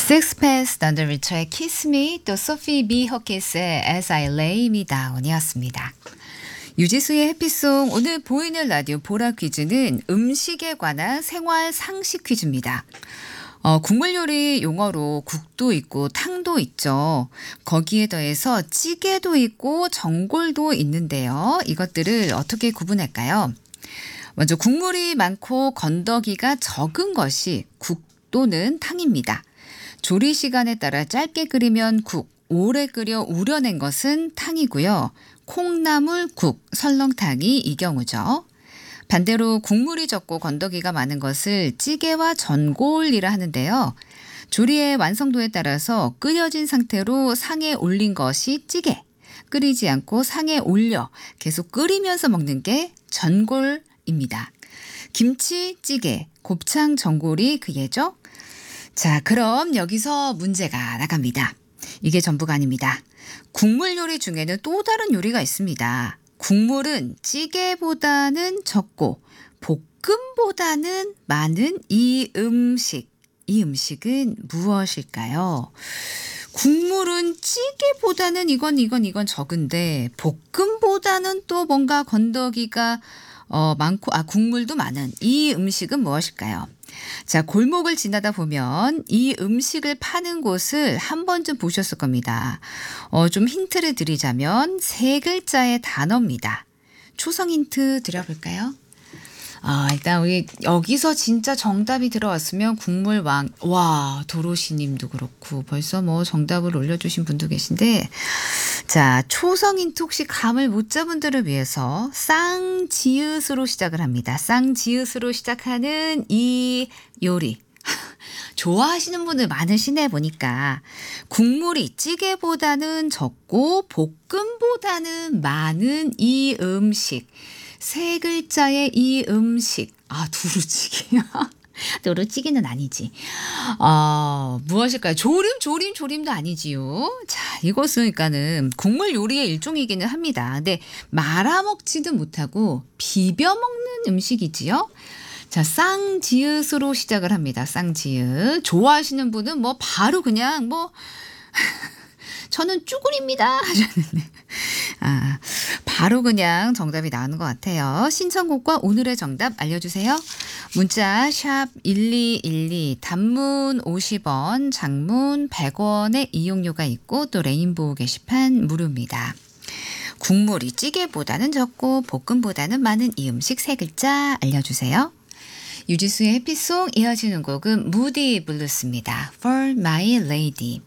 Sixpence None the Richer의 Kiss Me, 또 소피 B 허킷의 As I Lay Me Down이었습니다. 유지수의 해피송, 오늘 보이는 라디오 보라 퀴즈는 음식에 관한 생활 상식 퀴즈입니다. 국물 요리 용어로 국도 있고 탕도 있죠. 거기에 더해서 찌개도 있고 전골도 있는데요. 이것들을 어떻게 구분할까요? 먼저 국물이 많고 건더기가 적은 것이 국 또는 탕입니다. 조리 시간에 따라 짧게 끓이면 국, 오래 끓여 우려낸 것은 탕이고요. 콩나물 국, 설렁탕이 이 경우죠. 반대로 국물이 적고 건더기가 많은 것을 찌개와 전골이라 하는데요. 조리의 완성도에 따라서 끓여진 상태로 상에 올린 것이 찌개, 끓이지 않고 상에 올려 계속 끓이면서 먹는 게 전골입니다. 김치찌개, 곱창 전골이 그 예죠? 자, 그럼 여기서 문제가 나갑니다. 이게 전부가 아닙니다. 국물 요리 중에는 또 다른 요리가 있습니다. 국물은 찌개보다는 적고 볶음보다는 많은 이 음식. 이 음식은 무엇일까요? 국물은 찌개보다는 이건 적은데 볶음보다는 또 뭔가 건더기가 많고 국물도 많은 이 음식은 무엇일까요? 자, 골목을 지나다 보면 이 음식을 파는 곳을 한 번쯤 보셨을 겁니다. 좀 힌트를 드리자면 세 글자의 단어입니다. 초성 힌트 드려볼까요? 일단 우리 여기서 진짜 정답이 들어왔으면 국물왕, 도로시 님도 그렇고 벌써 뭐 정답을 올려주신 분도 계신데, 자, 초성 힌트 혹시 감을 못 잡은 분들을 위해서 쌍지읒으로 시작을 합니다. 쌍지읒으로 시작하는 이 요리. 좋아하시는 분들 많으시네 보니까. 국물이 찌개보다는 적고 볶음보다는 많은 이 음식. 세 글자의 이 음식. 두루찌개. 두루찌개는 아니지. 무엇일까요? 조림도 아니지요. 자, 이것은 그러니까는 국물 요리의 일종이기는 합니다. 근데 말아먹지도 못하고 비벼 먹는 음식이지요. 자, 쌍지읒으로 시작을 합니다. 쌍지읒. 좋아하시는 분은 뭐 바로 그냥 저는 쭈구리입니다 하셨는데 바로 그냥 정답이 나오는 것 같아요. 신청곡과 오늘의 정답 알려주세요. 문자 샵 1212, 단문 50원, 장문 100원의 이용료가 있고 또 레인보우 게시판 무료입니다. 국물이 찌개보다는 적고 볶음보다는 많은 이 음식 세 글자 알려주세요. 유지수의 해피송, 이어지는 곡은 무디 블루스입니다. For My Lady.